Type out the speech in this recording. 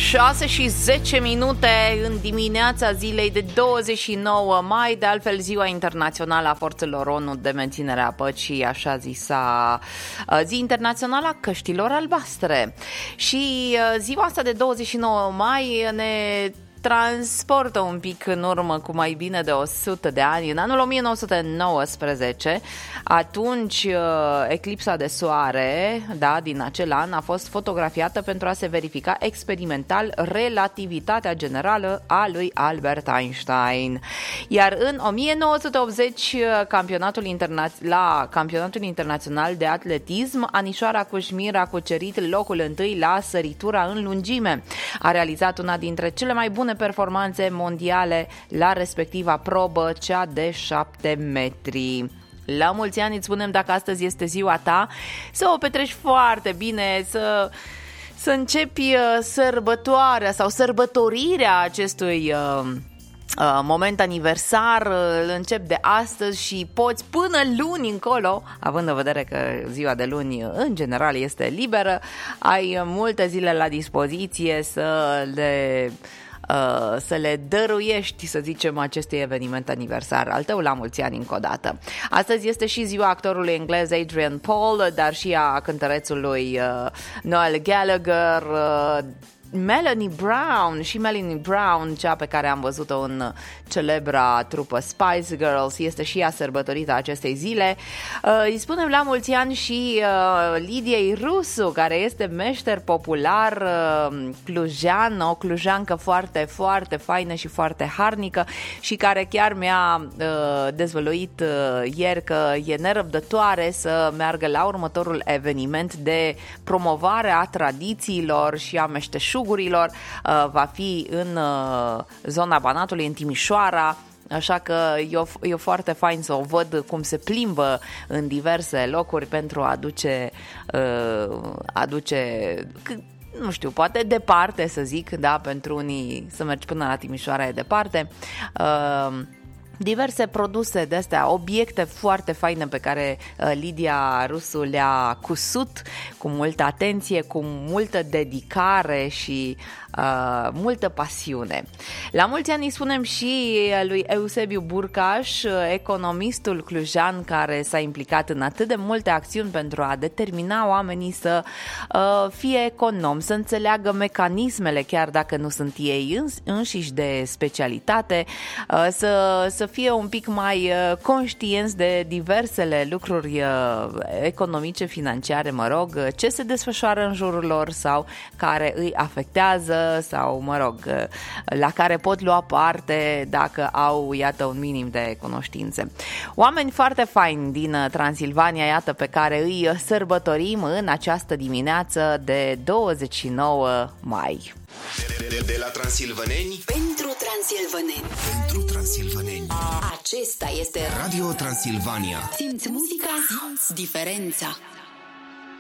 6:10 în dimineața zilei de 29 mai, de altfel ziua internațională a forțelor ONU de menținere a păcii, așa zisa zi internațională a căștilor albastre. Și ziua asta de 29 mai ne transportă un pic în urmă cu mai bine de 100 de ani, în anul 1919. Atunci eclipsa de soare, da, din acel an a fost fotografiată pentru a se verifica experimental relativitatea generală a lui Albert Einstein. Iar în 1980, la campionatul internațional de atletism, Anișoara Cușmir a cucerit locul întâi la săritura în lungime. A realizat una dintre cele mai bune performanțe mondiale la respectiva probă, cea de 7 metri. La mulți ani îți spunem, dacă astăzi este ziua ta, să o petreci foarte bine, să începi sărbătoarea sau sărbătorirea acestui moment aniversar, îl încep de astăzi și poți până luni încolo, având în vedere că ziua de luni în general este liberă, ai multe zile la dispoziție să le dăruiești, să zicem, acestui eveniment aniversar al tău. La mulți ani încă o dată. Astăzi este și ziua actorului englez Adrian Paul, dar și a cântărețului Noel Gallagher, Melanie Brown, cea pe care am văzut-o în celebra trupă Spice Girls, este și ea sărbătorită acestei zile. Îi spunem la mulți ani și Lidiei Rusu, care este meșter popular clujean, o clujeancă foarte, foarte faină și foarte harnică și care chiar mi-a dezvăluit ieri că e nerăbdătoare să meargă la următorul eveniment de promovare a tradițiilor și a meșteșugurilor. Va fi în zona Banatului, în Timișoara, așa că e foarte fain să o văd cum se plimbă în diverse locuri pentru a aduce nu știu, poate departe, să zic, da, pentru unii să mergi până la Timișoara e departe, diverse produse de astea, obiecte foarte faine pe care Lidia Rusu le-a cusut cu multă atenție, cu multă dedicare și multă pasiune. La mulți ani îi spunem și lui Eusebiu Burcaș, economistul clujean care s-a implicat în atât de multe acțiuni pentru a determina oamenii să fie economi, să înțeleagă mecanismele, chiar dacă nu sunt ei înșiși de specialitate, să fie un pic mai conștienți de diversele lucruri economice, financiare, mă rog, ce se desfășoară în jurul lor sau care îi afectează sau, mă rog, la care pot lua parte dacă au, iată, un minim de cunoștințe. Oameni foarte faini din Transilvania, iată, pe care îi sărbătorim în această dimineață de 29 mai. De la transilvaneni pentru transilvaneni. Pentru transilvaneni. Acesta este Radio Transilvania. Simți muzica, simți diferența.